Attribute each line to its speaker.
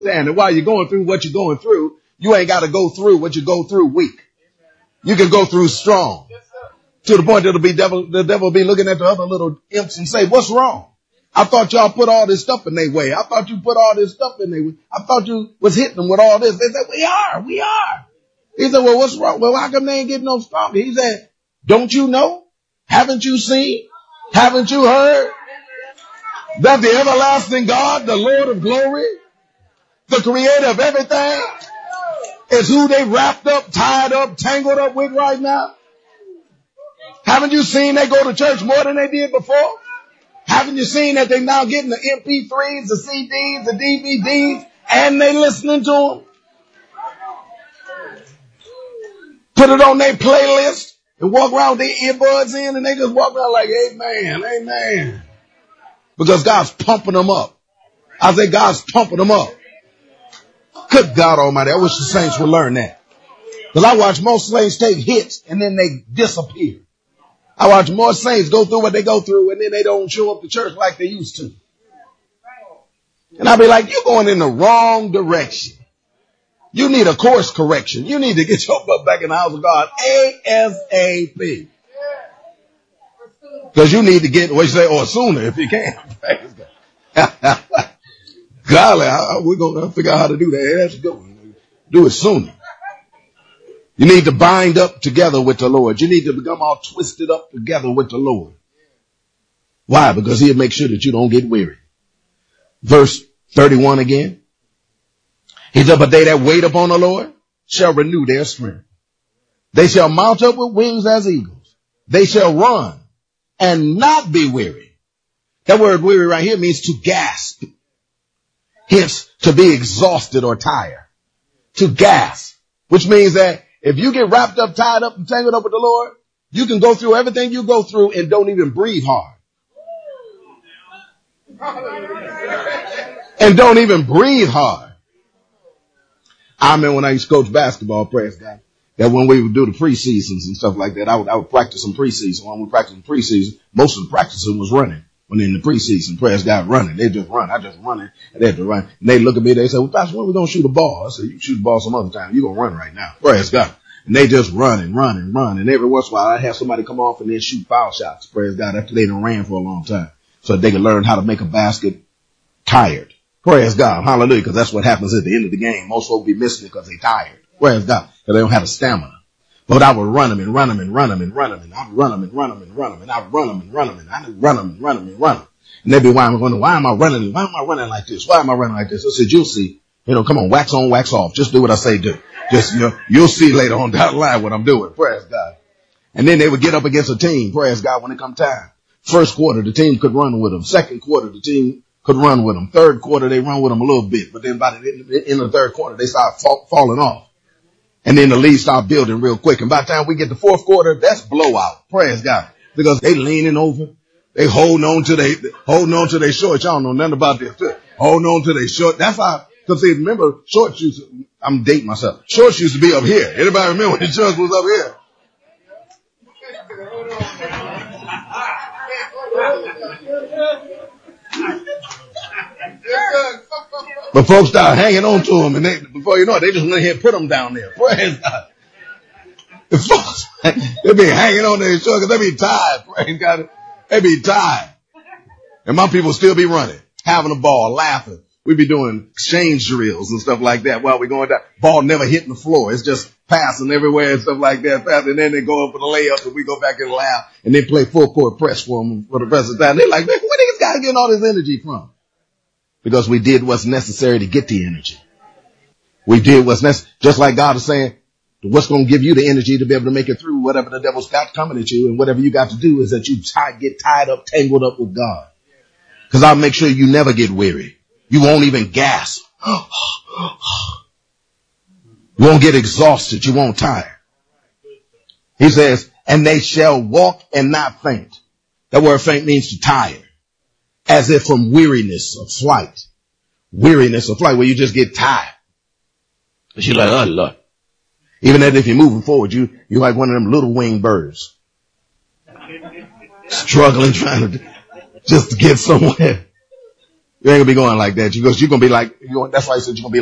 Speaker 1: And while you're going through what you're going through, you ain't got to go through what you go through weak. You can go through strong. To the point that the devil will be looking at the other little imps and say, what's wrong? I thought y'all put all this stuff in their way. I thought you put all this stuff in their way. I thought you was hitting them with all this. They said, we are. He said, well, what's wrong? Well, how come they ain't getting no stronger? He said, don't you know? Haven't you seen? Haven't you heard that the everlasting God, the Lord of glory, the creator of everything, is who they wrapped up, tied up, tangled up with right now? Haven't you seen they go to church more than they did before? Haven't you seen that they now getting the MP3s, the CDs, the DVDs, and they listening to them? Put it on their playlist and walk around with their earbuds in, and they just walk around like, amen, amen. Because God's pumping them up. I say God's pumping them up. Good God Almighty, I wish the saints would learn that. Because I watch most saints take hits and then they disappear. I watch more saints go through what they go through and then they don't show up to church like they used to. And I'll be like, you're going in the wrong direction. You need a course correction. You need to get your butt back in the house of God ASAP. Because you need to get, what you say, or sooner if you can. Golly, we're going to figure out how to do that. That's a good one. Do it sooner. You need to bind up together with the Lord. You need to become all twisted up together with the Lord. Why? Because he'll make sure that you don't get weary. Verse 31 again. He said, but they that wait upon the Lord shall renew their strength. They shall mount up with wings as eagles. They shall run and not be weary. That word weary right here means to gasp. Hence, to be exhausted or tired. To gasp. Which means that if you get wrapped up, tied up, and tangled up with the Lord, you can go through everything you go through and don't even breathe hard. And don't even breathe hard. I remember when I used to coach basketball, praise God, that when we would do the preseasons and stuff like that, I would practice some preseason. When we practiced in preseason, most of the practicing was running. When in the preseason, praise God, running. They just run. I just running. And they have to run. And they look at me, they say, well, Pastor, when are we going to shoot a ball? I said, you shoot the ball some other time. You're going to run right now. Praise God. And they just run and run and run. And every once in a while, I'd have somebody come off and then shoot foul shots. Praise God. After they done ran for a long time. So they can learn how to make a basket tired. Praise God. Hallelujah. Because that's what happens at the end of the game. Most folks be missing it because they tired. Praise God. Because they don't have the stamina. But I would run them and run them and run them and run them. And I'd run them and run them and run them. And I'd run them and run them. And I'd run them and run them and run them. And they'd be wondering, why am I running? Why am I running like this? Why am I running like this? I said, you'll see. Come on, wax on, wax off. Just do what I say do. Just, you'll see later on down the line what I'm doing. Praise God. And then they would get up against a team. Praise God when it come time. First quarter, the team could run with them. Second quarter, the team could run with them. Third quarter, they run with them a little bit. But then by the end of the third quarter, they start falling off. And then the lead start building real quick. And by the time we get to fourth quarter, that's blowout. Praise God. Because they leaning over. They holding on to their shorts. Y'all don't know nothing about this. Holding on to their shorts. That's how, because see, remember, shorts used to, I'm dating myself. Shorts used to be up here. Anybody remember when the shorts was up here? But folks start hanging on to them, and before you know it, they just went ahead and put them down there. Praise God. The folks, they be hanging on their shorts because they be tired. Praise God. They be tired. And my people still be running, having a ball, laughing. We be doing exchange drills and stuff like that while we going down. Ball never hitting the floor. It's just passing everywhere and stuff like that. And then they go up for the layup and we go back and laugh and they play full court press for them for the rest of the time. They're like, man, where these guys getting all this energy from? Because we did what's necessary to get the energy. We did what's necessary. Just like God is saying, what's going to give you the energy to be able to make it through whatever the devil's got coming at you, and whatever you got to do is that you get tied up, tangled up with God. Because I'll make sure you never get weary. You won't even gasp. You won't get exhausted. You won't tire. He says, and they shall walk and not faint. That word faint means to tire. As if from weariness of flight. Weariness of flight, where you just get tired. And you're like, oh Lord. Even if you're moving forward, you're like one of them little winged birds. Struggling, trying to just get somewhere. You ain't gonna be going like that. You're gonna be like, that's why I said you're gonna be